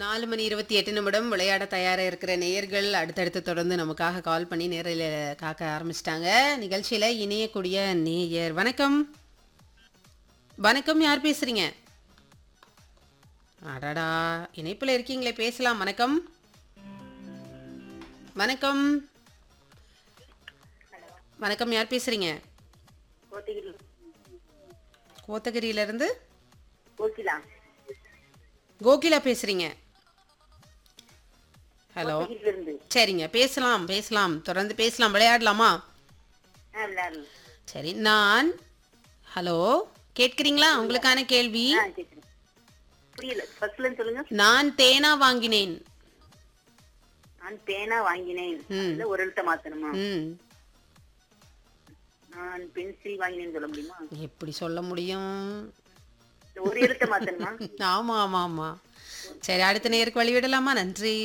4 மணி 28 நிமிடம் விளையாட தயாரா இருக்கிற நேயர்கள் அடுத்தடுத்து தொடர்ந்து நமக்காக கால் பண்ணி நேரில் காக்க ஆரம்பிச்சிட்டாங்க. நிகழ்ச்சியில இணையக்கூடிய நேயர் வணக்கம். வணக்கம், யார் பேசுறீங்க? அடடா, இணைப்புல இருக்கீங்களே, பேசலாம். வணக்கம். வணக்கம். வணக்கம், யார் பேசுறீங்க? கோத்தகிரி கோத்தகிரியில இருந்து கோகிலா கோகிலா பேசுறீங்க. ஹலோ, கோத்தகிரில இருந்து சரிங்க, பேசலாம் பேசலாம், தொடர்ந்து பேசலாம், விளையாடலாமா? விளையாடலாம். சரி, நான் ஹலோ கேட்கிறீங்களா? உங்களுக்கான கேள்வி. கேக்குறேன். புரியல, ஃபர்ஸ்ட்ல சொல்லுங்க. நான் தேனா வாங்கினேன். நான் பேனா வாங்கினேன். அதுல ஒரு எழுத்த மாத்தணுமா? ம் நான் பென்சில் வாங்கினேன்னு சொல்ல முடியுமா? எப்படி சொல்ல முடியும்? இல்ல, ஒரு எழுத்த மாத்தணுமா? ஆமா ஆமா ஆமா. சரி, அடுத்த நேருக்கு வழிவிடலாமா? நன்றி.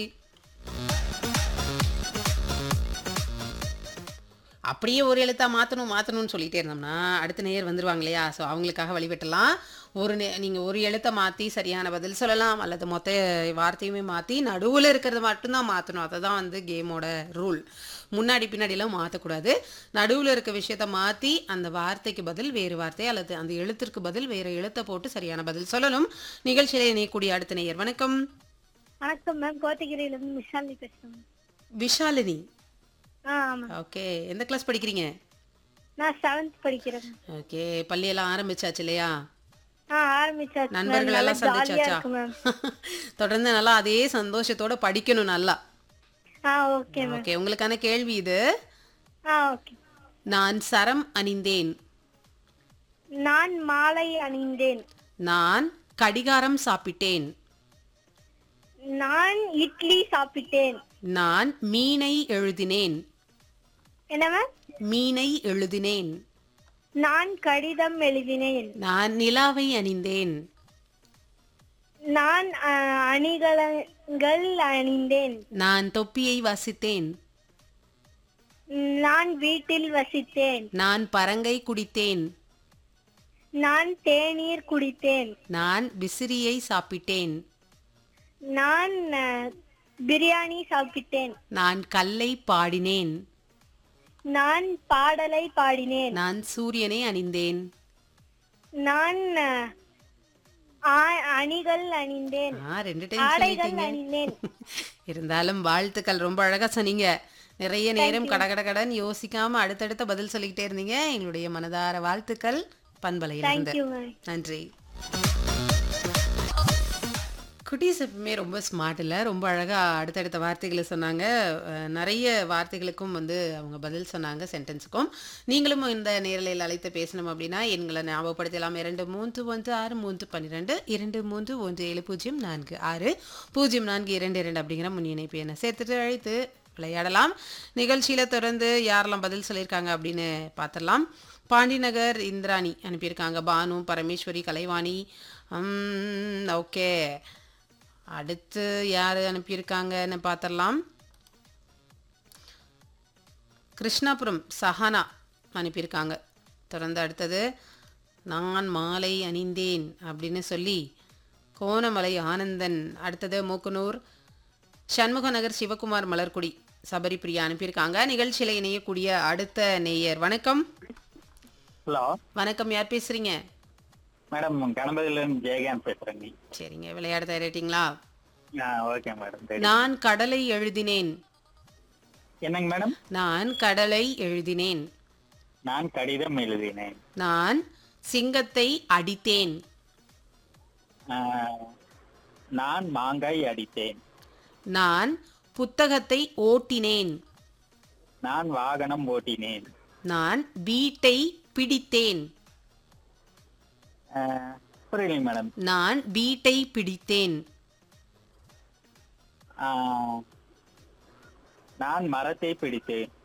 அப்படியே ஒரு எழுத்தா மாற்றணும்னு சொல்லிட்டே இருந்தோம்னா அடுத்த நேயர் வந்துருவாங்க இல்லையா? ஸோ அவங்களுக்காக வழிவிட்டலாம். நீங்கள் ஒரு எழுத்தை மாற்றி சரியான பதில் சொல்லலாம், அல்லது மொத்த வார்த்தையுமே மாற்றி நடுவில் இருக்கிறது மட்டும்தான் மாற்றணும். அதை தான் வந்து கேமோட ரூல். முன்னாடி பின்னாடிலாம் மாற்றக்கூடாது. நடுவில் இருக்க விஷயத்த மாற்றி அந்த வார்த்தைக்கு பதில் வேறு வார்த்தை, அல்லது அந்த எழுத்திற்கு பதில் வேறு எழுத்தை போட்டு சரியான பதில் சொல்லணும். நிகழ்ச்சியில் இணையக்கூடிய அடுத்த நேயர் வணக்கம். வணக்கம் மேம், கோத்தகிரியில இருந்து விஷாலினி பேசுறேன். விஷாலினி. ஆமா, ஓகே, எந்த கிளாஸ் படிக்கிறீங்க? நான் 7th படிக்கிறேன். ஓகே, பள்ளியெல்லாம் ஆரம்பிச்சாச்சு இல்லையா? ஆரம்பிச்சாச்சு. நண்பர்கள் நல்லா எல்லாம் ஜாலியா சந்திச்சாச்சா? இருக்கு மேம். தொடர்ந்து நல்லா அதே சந்தோஷத்தோட படிக்கணும் நல்லா. Okay ma'am. ஓகே, உங்களுக்கான கேள்வி இது. ஓகே. நான் சரம் அணிந்தேன். நான் மாலை அணிந்தேன். நான் கடிகாரம் சாப்பிட்டேன். நான் இட்லி சாப்பிட்டேன். நான் மீனை எழுதினேன். என்ன மேம்? மீனை எழுதினேன். நான் கடிதம் எழுதினேன். நான் நிலாவை அணிந்தேன். நான் அணிகலன்கள் அணிந்தேன். நான் தொப்பியை வாசித்தேன். நான் வீட்டில் வசித்தேன். நான் பரங்கை குடித்தேன். நான் தேநீர் குடித்தேன். நான் விசிறியை சாப்பிட்டேன். நான் பிரியாணி சாப்பிட்டேன். நான் கல்லை பாடினேன். நான் பாடலை பாடினேன். நான் சூரியனை அணிந்தேன். நான் அணிகள் அணிந்தேன். 2 டைம் ஆடைகள் சொல்லிட்டீங்க. அணிந்தேன். இருந்தாலும் வாழ்த்துக்கள், ரொம்ப அழகா சொன்னீங்க. நிறைய நேரம் கடகடகடன் யோசிக்காம அடுத்தடுத்த பதில் சொல்லிக்கிட்டே இருந்தீங்க. எங்களுடைய மனதார வாழ்த்துக்கள் பண்பலையிலிருந்து. Thank you ma'am. நன்றி. குட்டீஸ் எப்பவுமே ரொம்ப ஸ்மார்ட் இல்லை, ரொம்ப அழகாக அடுத்தடுத்த வார்த்தைகளை சொன்னாங்க. நிறைய வார்த்தைகளுக்கும் வந்து அவங்க பதில் சொன்னாங்க, சென்டென்ஸுக்கும். நீங்களும் இந்த நேரலையில் அழைத்து பேசணும் அப்படின்னா எங்களை ஞாபகப்படுத்தலாம். 2316 231704 0422 அப்படிங்கிற முன் இணைப்பு எண்ணை சேர்த்துட்டு அழைத்து விளையாடலாம். நிகழ்ச்சியில் தொடர்ந்து யாரெல்லாம் பதில் சொல்லியிருக்காங்க அப்படின்னு பார்த்துடலாம். பாண்டிநகர் இந்திராணி அனுப்பியிருக்காங்க. பானு, பரமேஸ்வரி, கலைவாணி. ஓகே, அடுத்து யார் அனுப்பியிருக்காங்கன்னு பார்த்துடலாம். கிருஷ்ணாபுரம் சஹானா அனுப்பியிருக்காங்க. தொடர்ந்து அடுத்தது நான் மாலை அணிந்தேன் அப்படின்னு சொல்லி கோணமலை ஆனந்தன். அடுத்தது மூக்கனூர் சண்முகநகர் சிவகுமார் மலர்குடி சபரிபிரியா அனுப்பியிருக்காங்க. நிகழ்ச்சியில் இணையக்கூடிய அடுத்த நேயர் வணக்கம். ஹலோ வணக்கம், யார் பேசுறீங்க? மேடம், கணபதியில இருந்து ஜெயகாந்த் பேசுறேங்க. சரிங்க, விளையாட தயாரிட்டீங்களா? Okay madam. நான் கடலை எழுதினேன். என்னங்க மேடம்? நான் கடலை எழுதினேன். நான் கடிதம் எழுதினேன். நான் சிங்கத்தை அடித்தேன். நான் மாங்காய் அடித்தேன். நான் புத்தகத்தை ஓட்டினேன். நான் வாகனம் ஓட்டினேன். நான் வீட்டை பிடித்தேன். புரியலைங்க மேடம். நான் வீட்டை பிடித்தேன். நான் மரத்தை பிடித்தேன்.